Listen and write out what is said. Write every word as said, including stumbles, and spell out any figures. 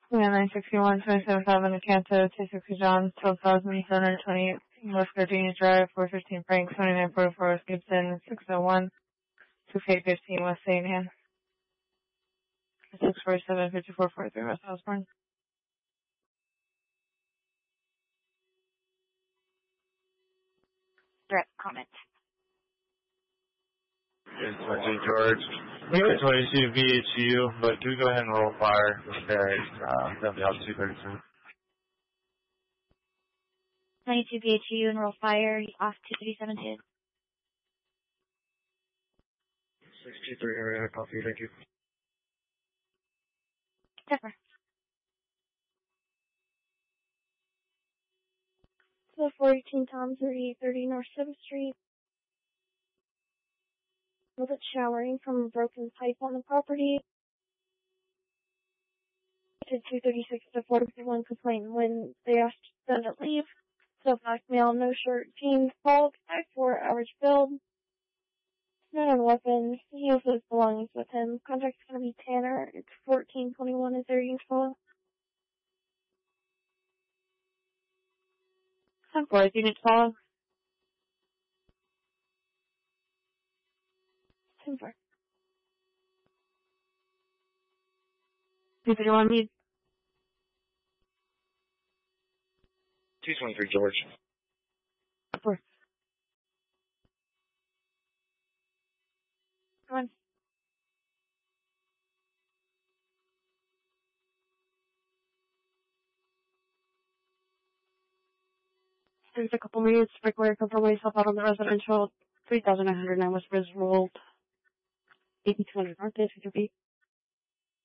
Yeah, nine sixty-one, twenty-seven Avenue, Canto, two sixty John, twelve thousand seven hundred twenty-eight West Gardenia Drive, four fifteen Frank, twenty-nine forty-four West Gibson, six oh one, sixty-eight fifteen West Saint Anne, six forty-seven, fifty-four forty-three West Osborne. Direct comment. It's twenty George. We got twenty-two V H U, but can we go ahead and roll fire with Barrett? Uh, that'll be out two thirty-two. twenty-two B H U and roll fire. He's off two thirty-seven two. six two three area, copy, thank you. Zephyr. So four eighteen Tom, thirty-eight thirty North seventh Street. Was it showering from a broken pipe on the property? To two thirty-six to four fifty-one complaint when they asked them to leave. So black male, no shirt, jeans, bald, five four, average build. Not on weapons. He has his belongings with him. Contact's gonna be Tanner. It's fourteen twenty-one. Is there useful? ten four, unit follow. ten four. two thirty-one lead. two twenty-three George. four. Come on. There's a couple minutes before I confirm myself out on the residential three thousand nine hundred nine West Bridge Road, eighty two hundred North, H two B.